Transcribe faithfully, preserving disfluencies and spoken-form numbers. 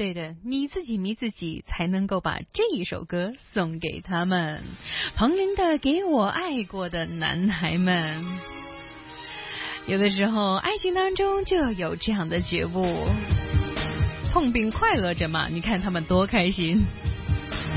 对的，你自己迷自己，才能够把这一首歌送给他们。彭羚的《给我爱过的男孩们》。有的时候爱情当中就要有这样的觉悟，痛并快乐着嘛，你看他们多开心。